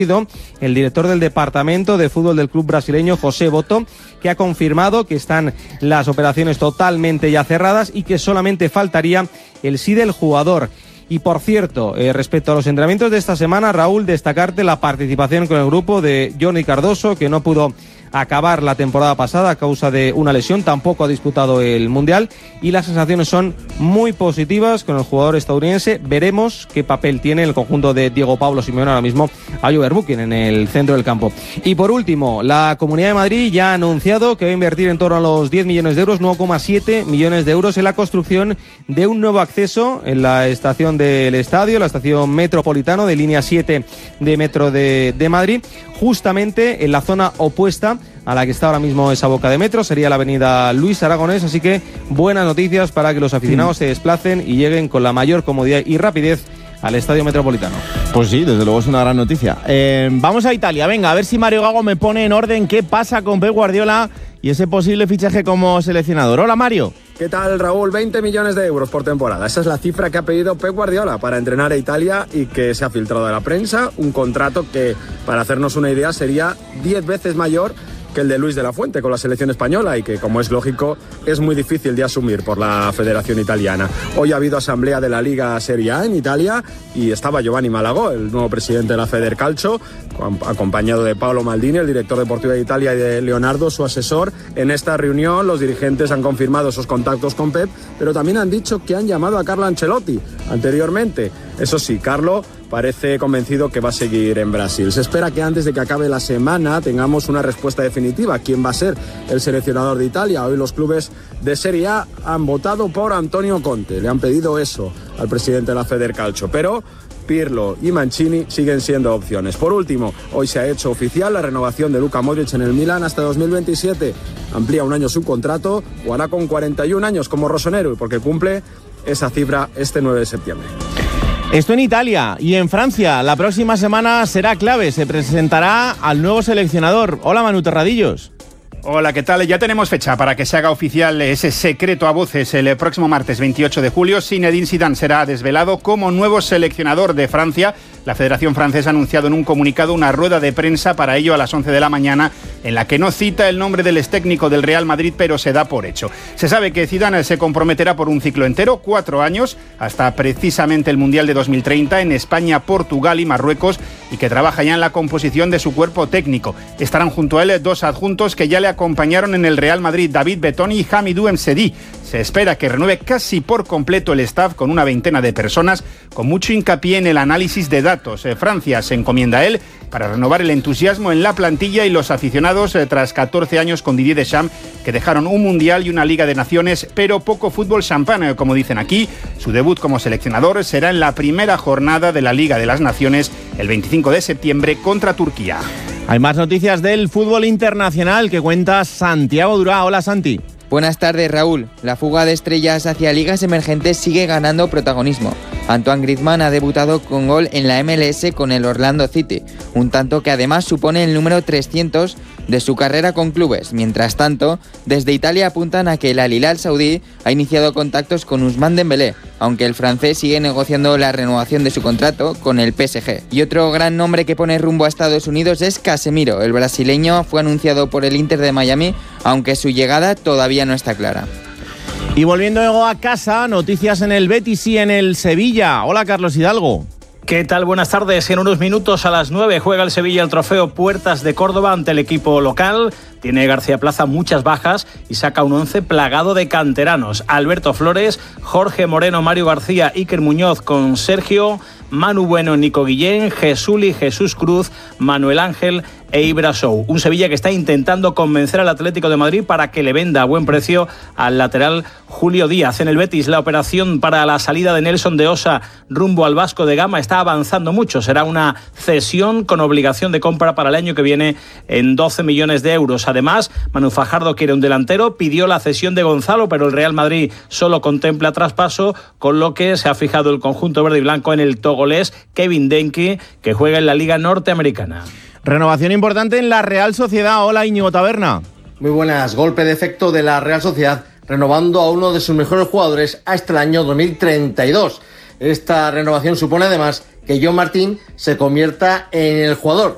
el director del departamento de fútbol del club brasileño, José Boto, que ha confirmado que están las operaciones totalmente ya cerradas y que solamente faltaría el sí del jugador. Y por cierto, respecto a los entrenamientos de esta semana, Raúl, destacarte la participación con el grupo de Jordi Cardoso, que no pudo acabar la temporada pasada a causa de una lesión, tampoco ha disputado el Mundial, y las sensaciones son muy positivas con el jugador estadounidense. Veremos qué papel tiene el conjunto de Diego Pablo Simeone ahora mismo a Jover Bukin en el centro del campo. Y por último, la Comunidad de Madrid ya ha anunciado que va a invertir en torno a los 10 millones de euros, 9,7 millones de euros en la construcción de un nuevo acceso en la estación del estadio, la estación Metropolitano de línea 7 de Metro de Madrid, justamente en la zona opuesta a la que está ahora mismo esa boca de metro, sería la avenida Luis Aragonés, así que buenas noticias para que los aficionados se desplacen y lleguen con la mayor comodidad y rapidez al Estadio Metropolitano. Pues sí, desde luego es una gran noticia. Vamos a Italia, venga, a ver si Mario Gago me pone en orden qué pasa con Pep Guardiola y ese posible fichaje como seleccionador. Hola, Mario. ¿Qué tal, Raúl? 20 millones de euros por temporada. Esa es la cifra que ha pedido Pep Guardiola para entrenar a Italia y que se ha filtrado de la prensa. Un contrato que, para hacernos una idea, sería 10 veces mayor que el de Luis de la Fuente con la selección española y que, como es lógico, es muy difícil de asumir por la Federación Italiana. Hoy ha habido asamblea de la Liga Serie A en Italia y estaba Giovanni Malagò, el nuevo presidente de la Federcalcio, acompañado de Paolo Maldini, el director deportivo de Italia, y de Leonardo, su asesor. En esta reunión los dirigentes han confirmado esos contactos con Pep, pero también han dicho que han llamado a Carlo Ancelotti anteriormente. Eso sí, Carlo parece convencido que va a seguir en Brasil. Se espera que antes de que acabe la semana tengamos una respuesta definitiva. ¿Quién va a ser el seleccionador de Italia? Hoy los clubes de Serie A han votado por Antonio Conte. Le han pedido eso al presidente de la Federcalcio, pero Pirlo y Mancini siguen siendo opciones. Por último, hoy se ha hecho oficial la renovación de Luka Modric en el Milan hasta 2027. Amplía un año su contrato, jugará con 41 años como Rossonero, porque cumple esa cifra este 9 de septiembre. Esto en Italia. Y en Francia, la próxima semana será clave. Se presentará al nuevo seleccionador. Hola, Manu Terradillos. Hola, ¿qué tal? Ya tenemos fecha para que se haga oficial ese secreto a voces. El próximo martes 28 de julio, Zinedine Zidane será desvelado como nuevo seleccionador de Francia. La Federación Francesa ha anunciado en un comunicado una rueda de prensa para ello a las 11 de la mañana, en la que no cita el nombre del extécnico del Real Madrid, pero se da por hecho. Se sabe que Zidane se comprometerá por un ciclo entero, 4 años, hasta precisamente el Mundial de 2030 en España, Portugal y Marruecos, y que trabaja ya en la composición de su cuerpo técnico. Estarán junto a él 2 adjuntos que ya le acompañaron en el Real Madrid, David Betoni y Hamidou Msedi. Se espera que renueve casi por completo el staff con una veintena de personas, con mucho hincapié en el análisis de datos. Francia se encomienda a él para renovar el entusiasmo en la plantilla y los aficionados tras 14 años con Didier Deschamps, que dejaron un Mundial y una Liga de Naciones, pero poco fútbol champán, como dicen aquí. Su debut como seleccionador será en la primera jornada de la Liga de las Naciones, el 25 de septiembre contra Turquía. Hay más noticias del fútbol internacional que cuenta Santiago Durá. Hola, Santi. Buenas tardes, Raúl. La fuga de estrellas hacia ligas emergentes sigue ganando protagonismo. Antoine Griezmann ha debutado con gol en la MLS con el Orlando City, un tanto que además supone el número 300 de su carrera con clubes. Mientras tanto, desde Italia apuntan a que el Al Hilal saudí ha iniciado contactos con Ousmane Dembélé, aunque el francés sigue negociando la renovación de su contrato con el PSG. Y otro gran nombre que pone rumbo a Estados Unidos es Casemiro. El brasileño fue anunciado por el Inter de Miami, aunque su llegada todavía no está clara. Y volviendo a casa, noticias en el Betis y en el Sevilla. Hola, Carlos Hidalgo. ¿Qué tal? Buenas tardes. En unos minutos a las 9 juega el Sevilla el trofeo Puertas de Córdoba ante el equipo local. Tiene García Plaza muchas bajas y saca un 11 plagado de canteranos. Alberto Flores, Jorge Moreno, Mario García, Iker Muñoz con Sergio, Manu Bueno, Nico Guillén, Jesuli, Jesús Cruz, Manuel Ángel e Ibra Sow. Un Sevilla que está intentando convencer al Atlético de Madrid para que le venda a buen precio al lateral Julio Díaz. En el Betis, la operación para la salida de Nelson de Osa rumbo al Vasco de Gama está avanzando mucho. Será una cesión con obligación de compra para el año que viene en 12 millones de euros. Además, Manu Fajardo quiere un delantero, pidió la cesión de Gonzalo, pero el Real Madrid solo contempla traspaso, con lo que se ha fijado el conjunto verde y blanco en el togolés Kevin Denki, que juega en la Liga Norteamericana. Renovación importante en la Real Sociedad. Hola, Íñigo Taberna. Muy buenas. Golpe de efecto de la Real Sociedad, renovando a uno de sus mejores jugadores hasta el año 2032. Esta renovación supone además que John Martín se convierta en el jugador